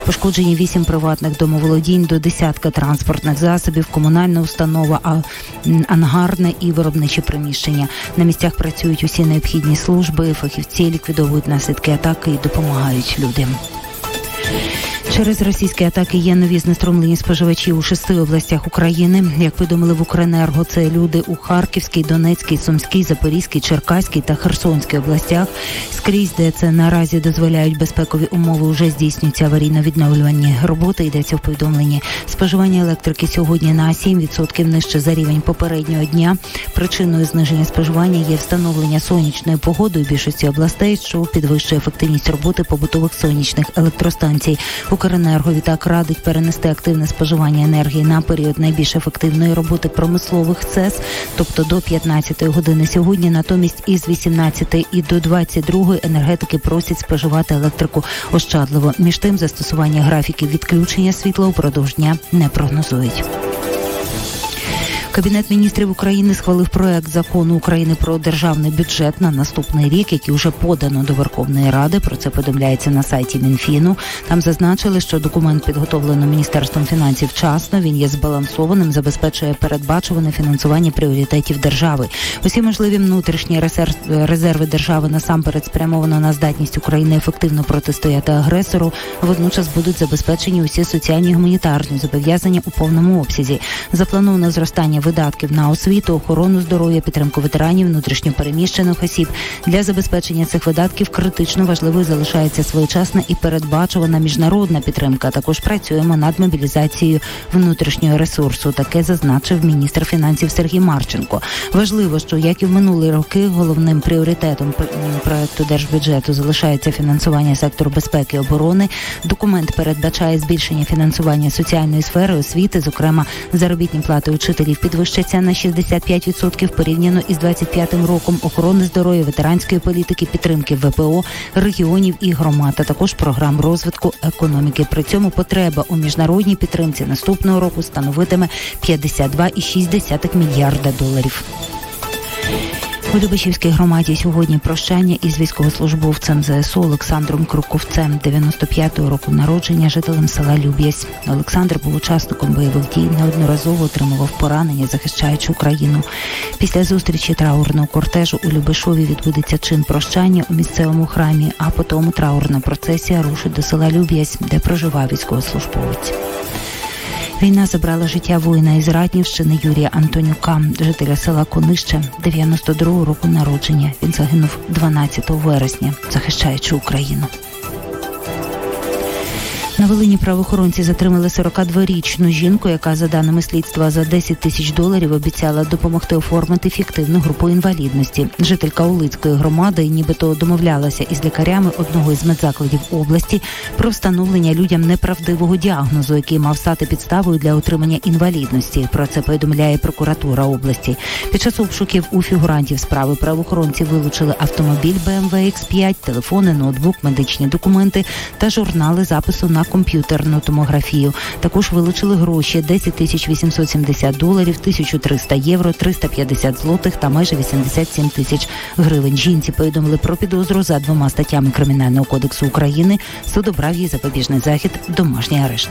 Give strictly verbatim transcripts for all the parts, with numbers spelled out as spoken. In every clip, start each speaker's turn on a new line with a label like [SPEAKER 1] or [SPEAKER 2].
[SPEAKER 1] Пошкоджені вісім приватних домоволодінь, до десятка транспортних засобів, комунальна установа, ангарне і виробничі приміщення. На місцях працюють усі необхідні служби, фахівці ліквідовують наслідки атаки і допомагають людям. Через російські атаки є нові знеструмлені споживачі у шести областях України. Як повідомили в Укренерго, це люди у Харківській, Донецькій, Сумській, Запорізькій, Черкаській та Херсонській областях. Скрізь, де це наразі дозволяють безпекові умови, вже здійснюються аварійно-відновлювальні роботи, йдеться в повідомленні. Споживання електрики сьогодні на сім відсотків нижче за рівень попереднього дня. Причиною зниження споживання є встановлення сонячної погоди у більшості областей, що підвищує ефективність роботи побутових сонячних електростанцій. Укренерго відтак радить перенести активне споживання енергії на період найбільш ефективної роботи промислових ЦЕС, тобто до п'ятнадцятої години сьогодні. Натомість із вісімнадцятої і до двадцять другої енергетики просять споживати електрику ощадливо. Між тим, застосування графіків відключення світла упродовж дня не прогнозують. Кабінет міністрів України схвалив проект закону України про державний бюджет на наступний рік, який вже подано до Верховної Ради. Про це повідомляється на сайті Мінфіну. Там зазначили, що документ підготовлено Міністерством фінансів вчасно, він є збалансованим, забезпечує передбачуване фінансування пріоритетів держави. Усі можливі внутрішні резерви держави насамперед спрямовано на здатність України ефективно протистояти агресору. Водночас будуть забезпечені усі соціальні і гуманітарні зобов'язання у повному обсязі. Заплановано зростання видатків на освіту, охорону здоров'я, підтримку ветеранів, внутрішньопереміщених осіб. Для забезпечення цих видатків критично важливою залишається своєчасна і передбачувана міжнародна підтримка. Також працюємо над мобілізацією внутрішнього ресурсу. Таке зазначив міністр фінансів Сергій Марченко. Важливо, що, як і в минулі роки, головним пріоритетом проекту держбюджету залишається фінансування сектору безпеки і оборони. Документ передбачає збільшення фінансування соціальної сфери, освіти, зокрема заробітні плати учителів підвищаться на шістдесят п'ять відсотків порівняно із двадцять п'ятим роком, охорони здоров'я, ветеранської політики, підтримки ВПО, регіонів і громад, а також програм розвитку економіки. При цьому потреба у міжнародній підтримці наступного року становитиме п'ятдесят два цілих шість десятих мільярда доларів. У Любешівській громаді сьогодні прощання із військовослужбовцем ЗСУ Олександром Круковцем, дев'яносто п'ятого року народження, жителем села Люб'язь. Олександр був учасником бойових дій, неодноразово отримував поранення, захищаючи Україну. Після зустрічі траурного кортежу у Любешові відбудеться чин прощання у місцевому храмі, а потім траурна процесія рушить до села Люб'язь, де проживав військовослужбовець. Війна забрала життя воїна із Ратнівщини Юрія Антонюка, жителя села Конище, дев'яносто другого року народження. Він загинув дванадцятого вересня, захищаючи Україну. На Волині правоохоронці затримали сорокадворічну жінку, яка, за даними слідства, за десять тисяч доларів обіцяла допомогти оформити фіктивну групу інвалідності. Жителька Улицької громади нібито домовлялася із лікарями одного із медзакладів області про встановлення людям неправдивого діагнозу, який мав стати підставою для отримання інвалідності. Про це повідомляє прокуратура області. Під час обшуків у фігурантів справи правоохоронці вилучили автомобіль Бе Ем Ве Ікс п'ять, телефони, ноутбук, медичні документи та журнали запису на комп'ютерну томографію. Також вилучили гроші – десять тисяч вісімсот сімдесят доларів, тисяча триста євро, триста п'ятдесят злотих та майже вісімдесят сім тисяч гривень. Жінці повідомили про підозру за двома статтями Кримінального кодексу України. Суд обрав їй запобіжний захід – домашній арешт.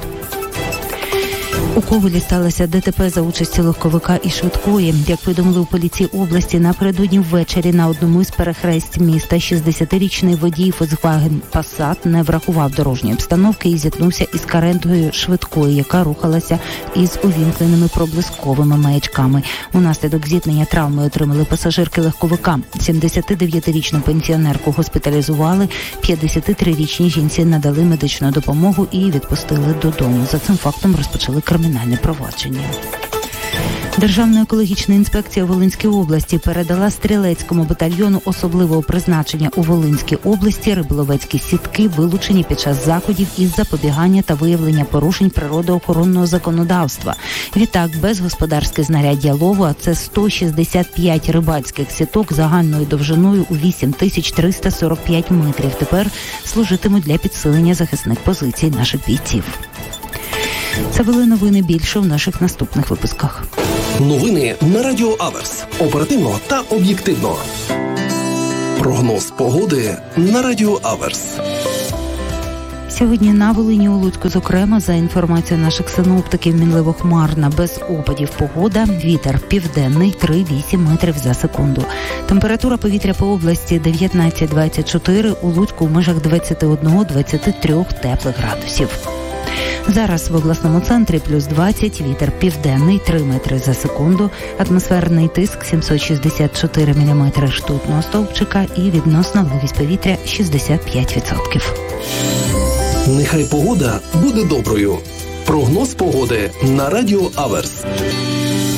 [SPEAKER 1] У Ковелі сталося Де Те Пе за участі легковика і швидкої. Як повідомили у поліції області, напередодні ввечері на одному із перехресть міста шістдесятирічний водій Volkswagen Passat не врахував дорожньої обстановки і зіткнувся із каретою швидкої, яка рухалася із увімкненими проблисковими маячками. Унаслідок зіткнення травми отримали пасажирки легковика. сімдесятидев'ятирічну пенсіонерку госпіталізували, п'ятдесятитрирічній жінці надали медичну допомогу і відпустили додому. За цим фактом розпочали кримінальне провадження. Державна екологічна інспекція у Волинській області передала стрілецькому батальйону особливого призначення у Волинській області риболовецькі сітки, вилучені під час заходів із запобігання та виявлення порушень природоохоронного законодавства. Відтак, без господарських знаряддя лову, а це сто шістдесят п'ять рибальських сіток загальною довжиною у вісім тисяч триста сорок п'ять метрів, тепер служитимуть для підсилення захисних позицій наших бійців. Це були новини, більше в наших наступних випусках.
[SPEAKER 2] Новини на Радіо Аверс. Оперативно та об'єктивно. Прогноз погоди на Радіо Аверс.
[SPEAKER 1] Сьогодні на Волині, у Луцьку, зокрема, за інформацією наших синоптиків, мінливо хмарна, без опадів погода, вітер південний три-вісім метрів за секунду. Температура повітря по області дев'ятнадцять-двадцять чотири, у Луцьку в межах двадцять один-двадцять три теплих градусів. Зараз в обласному центрі плюс двадцять, вітер південний три метри за секунду, атмосферний тиск сімсот шістдесят чотири міліметри ртутного стовпчика і відносна вологість повітря шістдесят п'ять відсотків.
[SPEAKER 2] Нехай погода буде доброю. Прогноз погоди на Радіо Аверс.